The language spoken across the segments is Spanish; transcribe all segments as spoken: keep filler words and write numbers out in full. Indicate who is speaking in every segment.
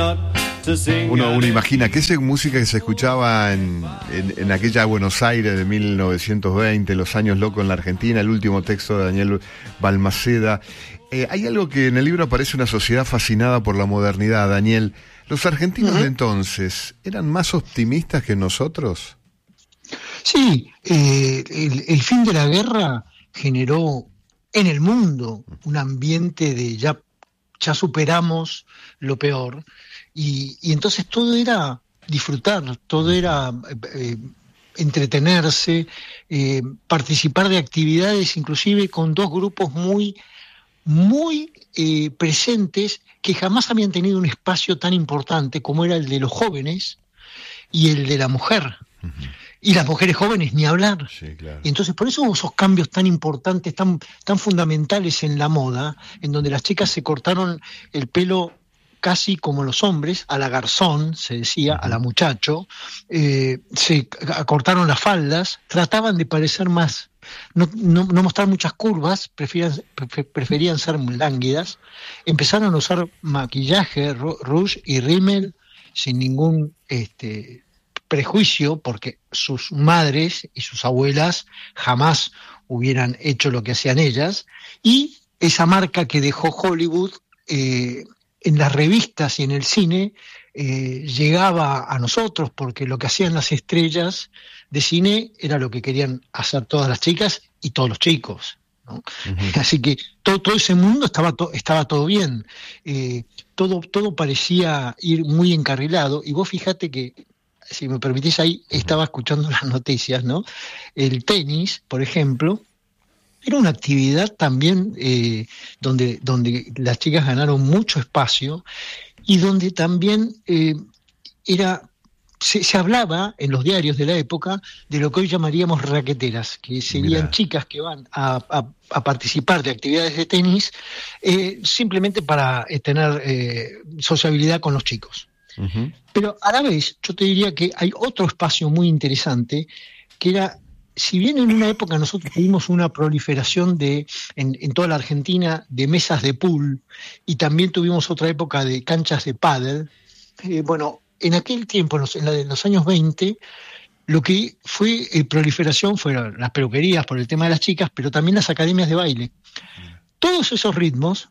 Speaker 1: Uno, uno imagina que esa música que se escuchaba en, en, en aquella Buenos Aires de mil novecientos veinte, los años locos en la Argentina, el último texto de Daniel Balmaceda. Eh, hay algo que en el libro aparece, una sociedad fascinada por la modernidad, Daniel. ¿Los argentinos uh-huh. de entonces eran más optimistas que nosotros?
Speaker 2: Sí, eh, el, el fin de la guerra generó en el mundo un ambiente de ya, ya superamos lo peor. Y, y entonces todo era disfrutar, todo era eh, entretenerse, eh, participar de actividades, inclusive con dos grupos muy, muy eh, presentes, que jamás habían tenido un espacio tan importante como era el de los jóvenes y el de la mujer. Uh-huh. Y las mujeres jóvenes, ni hablar.
Speaker 1: Sí, claro.
Speaker 2: Y entonces por eso hubo esos cambios tan importantes, tan, tan fundamentales en la moda, en donde las chicas se cortaron el pelo casi como los hombres, a la garzón, se decía, uh-huh. a la muchacho, eh, se acortaron las faldas, trataban de parecer más, no, no, no mostrar muchas curvas, preferían, preferían ser lánguidas, empezaron a usar maquillaje, rouge y rímel sin ningún este, prejuicio, porque sus madres y sus abuelas jamás hubieran hecho lo que hacían ellas, y esa marca que dejó Hollywood eh, en las revistas y en el cine eh, llegaba a nosotros, porque lo que hacían las estrellas de cine era lo que querían hacer todas las chicas y todos los chicos, ¿no? Uh-huh. Así que todo, todo ese mundo estaba, to, estaba todo bien, eh, todo, todo parecía ir muy encarrilado, y vos fíjate que, si me permitís, ahí estaba escuchando las noticias, ¿no? El tenis, por ejemplo, era una actividad también eh, donde, donde las chicas ganaron mucho espacio, y donde también eh, era se, se hablaba en los diarios de la época de lo que hoy llamaríamos raqueteras, que serían Mirá. chicas que van a, a, a participar de actividades de tenis eh, simplemente para eh, tener eh, sociabilidad con los chicos. Uh-huh. Pero a la vez yo te diría que hay otro espacio muy interesante, que era, si bien en una época nosotros tuvimos una proliferación de en, en toda la Argentina de mesas de pool, y también tuvimos otra época de canchas de pádel, eh, bueno, en aquel tiempo, en los, en la de los años veinte, lo que fue eh, proliferación fueron las peluquerías por el tema de las chicas, pero también las academias de baile. Todos esos ritmos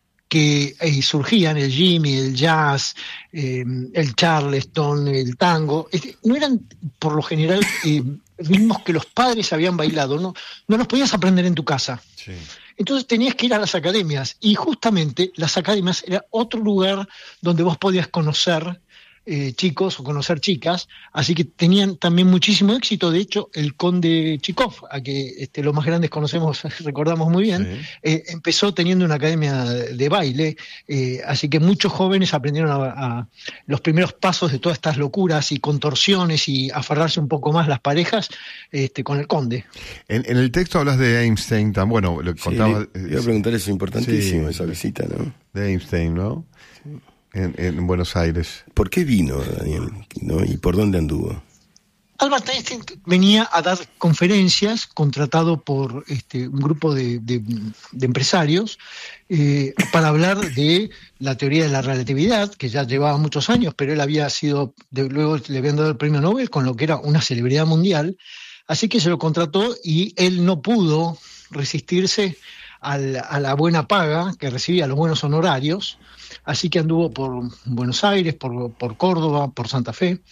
Speaker 2: que eh, surgían, el jimmy, el jazz, eh, el charleston, el tango, este, no eran por lo general eh, ritmos que los padres habían bailado, no, no los podías aprender en tu casa. Sí. Entonces tenías que ir a las academias, y justamente las academias era otro lugar donde vos podías conocer Eh, chicos o conocer chicas, así que tenían también muchísimo éxito. De hecho, el conde Chikov, a que este, los más grandes conocemos, recordamos muy bien, sí. eh, empezó teniendo una academia de baile, eh, así que muchos jóvenes aprendieron a, a los primeros pasos de todas estas locuras y contorsiones, y aferrarse un poco más las parejas este, con el conde.
Speaker 1: En, en el texto hablas de Einstein, tan bueno, lo que
Speaker 3: sí,
Speaker 1: contaba.
Speaker 3: Le, iba a preguntar, es importantísimo sí, esa visita, ¿no?
Speaker 1: De Einstein, ¿no? Sí. En, en Buenos Aires.
Speaker 3: ¿Por qué vino, Daniel? ¿No? ¿Y por dónde anduvo?
Speaker 2: Albert Einstein venía a dar conferencias, contratado por este, un grupo de, de, de empresarios, eh, para hablar de la teoría de la relatividad, que ya llevaba muchos años, pero él había sido, de, luego le habían dado el premio Nobel, con lo que era una celebridad mundial, así que se lo contrató, y él no pudo resistirse al, a la buena paga que recibía, los buenos honorarios, así que anduvo por Buenos Aires, por, por Córdoba, por Santa Fe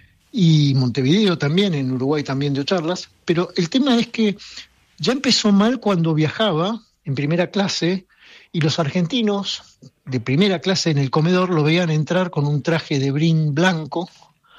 Speaker 2: y Montevideo también, en Uruguay también dio charlas, pero el tema es que ya empezó mal cuando viajaba en primera clase, y los argentinos de primera clase en el comedor lo veían entrar con un traje de brin blanco,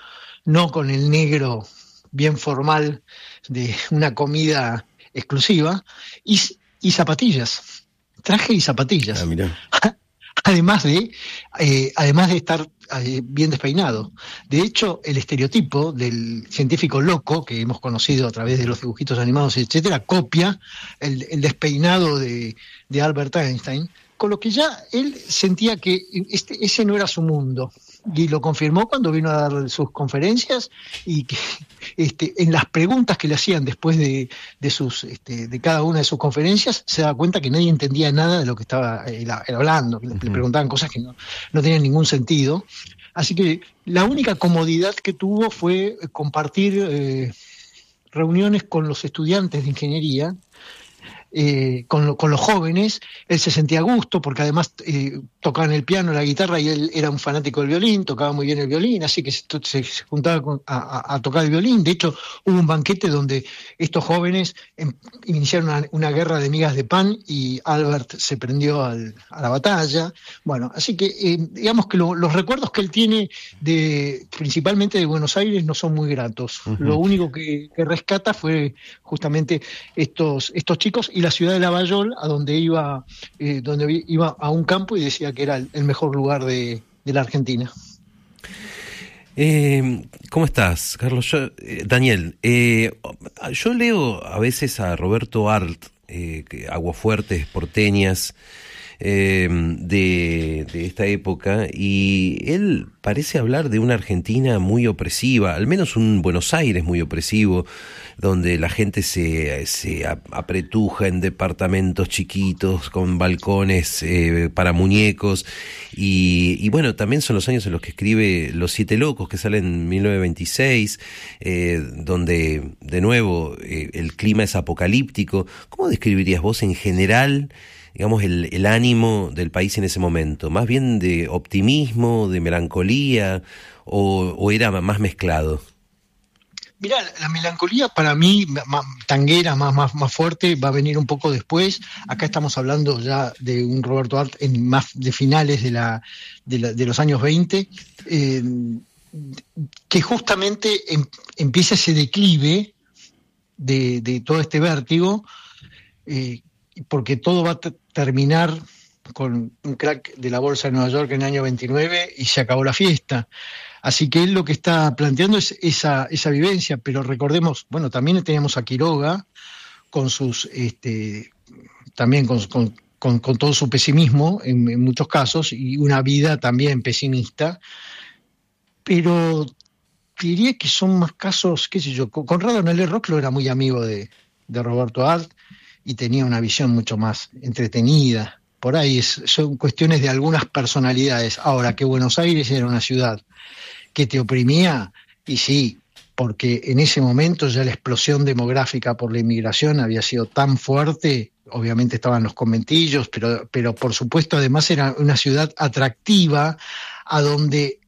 Speaker 2: no con el negro bien formal de una comida exclusiva, y, y zapatillas, traje y zapatillas.
Speaker 3: Ah, mirá.
Speaker 2: Además de, eh, además de estar eh, bien despeinado. De hecho, el estereotipo del científico loco, que hemos conocido a través de los dibujitos animados, etcétera, copia el, el despeinado de, de Albert Einstein, con lo que ya él sentía que este, ese no era su mundo. Y lo confirmó cuando vino a dar sus conferencias y que este, en las preguntas que le hacían después de, de, sus, este, de cada una de sus conferencias, se da cuenta que nadie entendía nada de lo que estaba él, él hablando, le, uh-huh. le preguntaban cosas que no, no tenían ningún sentido. Así que la única comodidad que tuvo fue compartir eh, reuniones con los estudiantes de ingeniería, Eh, con, lo, con los jóvenes. Él se sentía a gusto porque además eh, tocaban el piano, la guitarra, y él era un fanático del violín, tocaba muy bien el violín, así que se, se juntaba con, a, a tocar el violín. De hecho, hubo un banquete donde estos jóvenes em, iniciaron una, una guerra de migas de pan y Albert se prendió al, a la batalla. Bueno, así que eh, digamos que lo, los recuerdos que él tiene de principalmente de Buenos Aires no son muy gratos. Uh-huh. Lo único que, que rescata fue justamente estos, estos chicos y la ciudad de Lavallol, a donde iba, eh, donde iba a un campo y decía que era el, el mejor lugar de, de la Argentina.
Speaker 4: Eh, ¿Cómo estás, Carlos? Yo, eh, Daniel, eh, yo leo a veces a Roberto Arlt, eh, Aguafuertes porteñas, eh, de, de esta época, y él parece hablar de una Argentina muy opresiva, al menos un Buenos Aires muy opresivo, donde la gente se, se apretuja en departamentos chiquitos con balcones eh, para muñecos, y, y bueno, también son los años en los que escribe Los Siete Locos, que sale en mil novecientos veintiséis, eh, donde de nuevo eh, el clima es apocalíptico. ¿Cómo describirías vos en general, digamos, el, el ánimo del país en ese momento? ¿Más bien de optimismo, de melancolía, o, o era más mezclado?
Speaker 2: Mirá, la melancolía para mí, más tanguera, más, más, más fuerte, va a venir un poco después. Acá estamos hablando ya de un Roberto Arlt en más de finales de, la, de, la, de los años veinte, eh, que justamente em, empieza ese declive de, de todo este vértigo, eh, porque todo va a t- terminar con un crack de la bolsa de Nueva York en el año veintinueve y se acabó la fiesta. Así que él lo que está planteando es esa, esa vivencia, pero recordemos, bueno, también teníamos a Quiroga con sus, este, también con, con, con, con todo su pesimismo en, en muchos casos, y una vida también pesimista, pero diría que son más casos, qué sé yo, Conrado Nelly Roclo era muy amigo de, de Roberto Arlt y tenía una visión mucho más entretenida. Por ahí es, son cuestiones de algunas personalidades. Ahora, que Buenos Aires era una ciudad que te oprimía, y sí, porque en ese momento ya la explosión demográfica por la inmigración había sido tan fuerte. Obviamente estaban los conventillos, pero, pero por supuesto además era una ciudad atractiva, a donde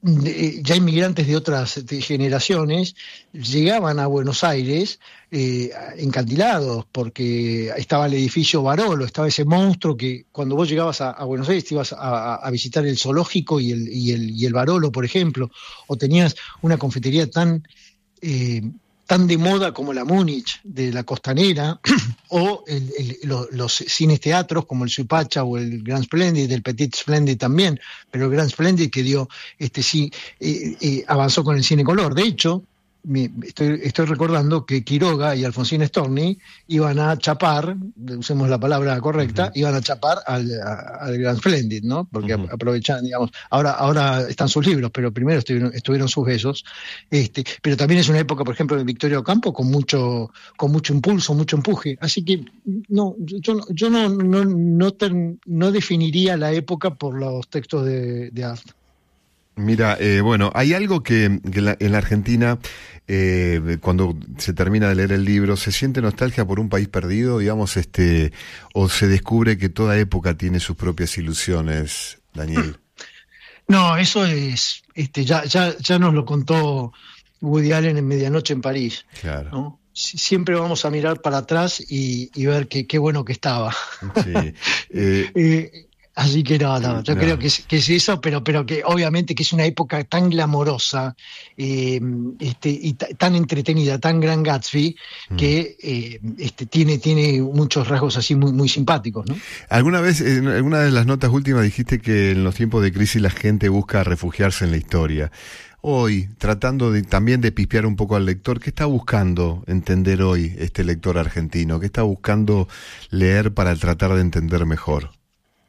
Speaker 2: ya inmigrantes de otras generaciones llegaban a Buenos Aires eh, encandilados, porque estaba el edificio Barolo, estaba ese monstruo que cuando vos llegabas a, a Buenos Aires te ibas a, a visitar el zoológico y el, y, el, y el Barolo, por ejemplo, o tenías una confitería tan eh, tan de moda como la Múnich de la Costanera, o el, el, los, los cines teatros como el Suipacha o el Grand Splendid, el Petit Splendid también, pero el Grand Splendid que dio, este sí, eh, eh, avanzó con el cine color. De hecho, me, estoy, estoy recordando que Quiroga y Alfonsín Storni iban a chapar, usemos la palabra correcta, uh-huh. iban a chapar al, a, al Grand Splendid, ¿no? Porque uh-huh. aprovechan, digamos, ahora, ahora están sus libros, pero primero estuvieron, estuvieron sus besos. Este, pero también es una época, por ejemplo, de Victoria Ocampo con mucho, con mucho impulso, mucho empuje. Así que no, yo, yo no, no, no, ter, no definiría la época por los textos de, de Arlt.
Speaker 1: Mira, eh, bueno, hay algo que, que la, en la Argentina, eh, cuando se termina de leer el libro, se siente nostalgia por un país perdido, digamos, este, o se descubre que toda época tiene sus propias ilusiones, Daniel.
Speaker 2: No, eso es, este, ya, ya, ya nos lo contó Woody Allen en Medianoche en París.
Speaker 1: Claro.
Speaker 2: ¿No? Siempre vamos a mirar para atrás y, y ver que qué bueno que estaba. Sí. eh, eh, Así que no, no, yo no. creo que es, que es eso, pero, pero que obviamente que es una época tan glamorosa, eh, este, y t- tan entretenida, tan Gran Gatsby, mm. que eh, este, tiene, tiene muchos rasgos así muy, muy simpáticos, ¿no?
Speaker 1: Alguna vez, en alguna de las notas últimas dijiste que en los tiempos de crisis la gente busca refugiarse en la historia. Hoy, tratando de, también de pispear un poco al lector, ¿qué está buscando entender hoy este lector argentino? ¿Qué está buscando leer para tratar de entender mejor?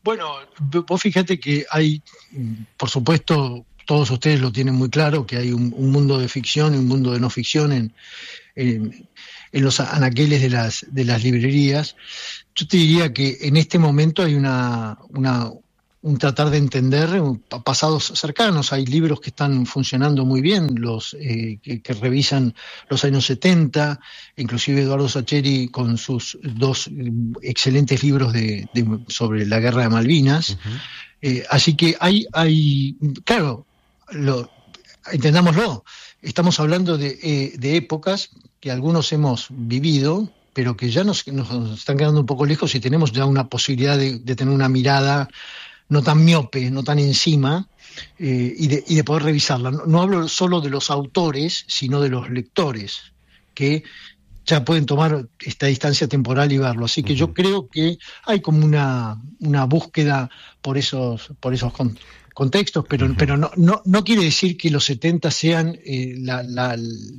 Speaker 2: Bueno, vos fíjate que hay, por supuesto, todos ustedes lo tienen muy claro, que hay un, un mundo de ficción y un mundo de no ficción en, en, en los anaqueles de las, de las librerías. Yo te diría que en este momento hay una, una un tratar de entender pasados cercanos. Hay libros que están funcionando muy bien, los eh, que, que revisan los años setenta, inclusive Eduardo Sacheri con sus dos excelentes libros de, de sobre la guerra de Malvinas. Uh-huh. Eh, así que hay, hay claro, lo, entendámoslo, estamos hablando de, eh, de épocas que algunos hemos vivido, pero que ya nos, nos están quedando un poco lejos y tenemos ya una posibilidad de, de tener una mirada no tan miope, no tan encima, eh, y, de, y de poder revisarla. No, no hablo solo de los autores, sino de los lectores, que ya pueden tomar esta distancia temporal y verlo. Así que uh-huh. yo creo que hay como una, una búsqueda por esos, por esos con, contextos, pero, uh-huh. pero no, no, no quiere decir que los setenta sean eh, la, la,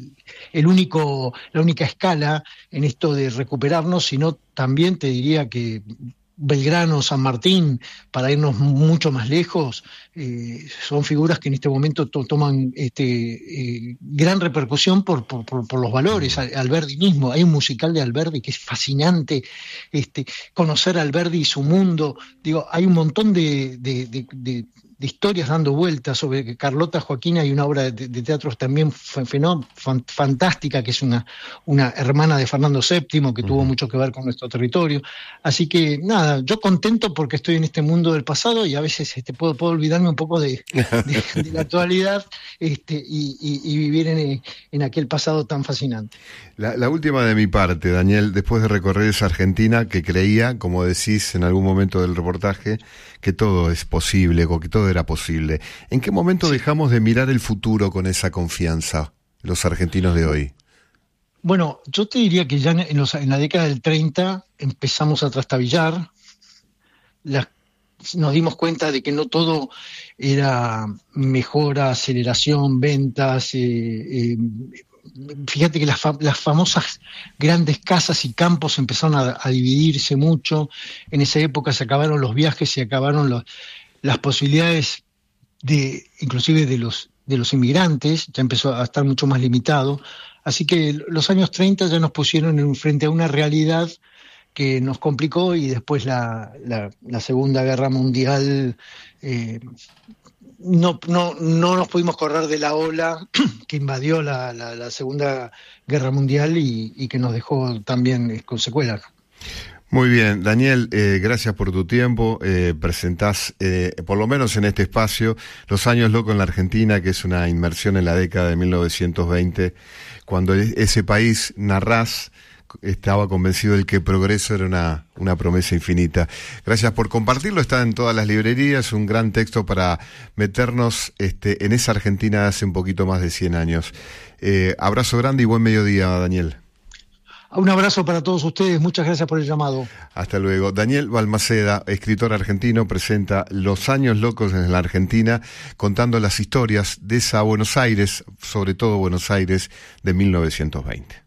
Speaker 2: el único, la única escala en esto de recuperarnos, sino también te diría que Belgrano, San Martín, para irnos mucho más lejos, eh, son figuras que en este momento to- toman este, eh, gran repercusión por, por, por, por los valores. Alberdi mismo, hay un musical de Alberdi que es fascinante, este, conocer a Alberdi y su mundo. Digo, hay un montón de, de, de, de de historias dando vueltas sobre Carlota Joaquina. Hay una obra de, de teatro también fenó, fan, fantástica, que es una, una hermana de Fernando séptimo, que uh-huh. tuvo mucho que ver con nuestro territorio. Así que nada, yo contento porque estoy en este mundo del pasado y a veces este, puedo, puedo olvidarme un poco de, de, de la actualidad este, y, y, y vivir en, en aquel pasado tan fascinante.
Speaker 1: La, la última de mi parte, Daniel, después de recorrer esa Argentina que creía, como decís en algún momento del reportaje, que todo es posible, o que todo era posible. ¿En qué momento sí. dejamos de mirar el futuro con esa confianza, los argentinos de hoy?
Speaker 2: Bueno, yo te diría que ya en, los, en la década del treinta empezamos a trastabillar, las, nos dimos cuenta de que no todo era mejora, aceleración, ventas, eh, eh, fíjate que las, fa- las famosas grandes casas y campos empezaron a, a dividirse mucho. En esa época se acabaron los viajes, se acabaron los, las posibilidades de, inclusive de los, de los inmigrantes, ya empezó a estar mucho más limitado. Así que los años treinta ya nos pusieron en, frente a una realidad que nos complicó, y después la, la, la Segunda Guerra Mundial, eh, no, no, no nos pudimos correr de la ola que invadió la, la, la Segunda Guerra Mundial y, y que nos dejó también con secuelas.
Speaker 1: Muy bien, Daniel, eh, gracias por tu tiempo. Eh, presentás, eh, por lo menos en este espacio, Los años locos en la Argentina, que es una inmersión en la década de mil novecientos veinte, cuando ese país, narrás, estaba convencido de que el progreso era una, una promesa infinita. Gracias por compartirlo, está en todas las librerías, un gran texto para meternos este, en esa Argentina de hace un poquito más de cien años. Eh, abrazo grande y buen mediodía, Daniel.
Speaker 2: Un abrazo para todos ustedes, muchas gracias por el llamado.
Speaker 1: Hasta luego. Daniel Balmaceda, escritor argentino, presenta Los años locos en la Argentina, contando las historias de esa Buenos Aires, sobre todo Buenos Aires, de mil novecientos veinte.